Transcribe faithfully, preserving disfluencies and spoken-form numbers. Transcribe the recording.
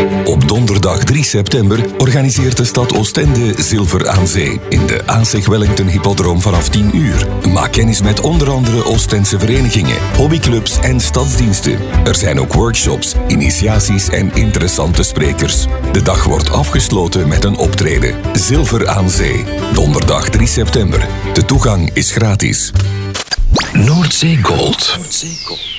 Op donderdag drie september organiseert de stad Oostende Zilver aan Zee in de A C Wellington Hippodroom vanaf tien uur. Maak kennis met onder andere Oostense verenigingen, hobbyclubs en stadsdiensten. Er zijn ook workshops, initiaties en interessante sprekers. De dag wordt afgesloten met een optreden. Zilver aan Zee, donderdag drie september. De toegang is gratis. Noordzee Gold. Noordzee Gold.